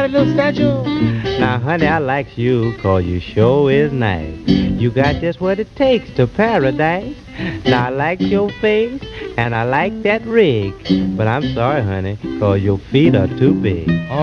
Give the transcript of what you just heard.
little statue. Now, honey, I likes you 'cause you sure is nice. You got just what it takes to paradise. Now, I like your face and I like that rig. But I'm sorry, honey, 'cause your feet are too big.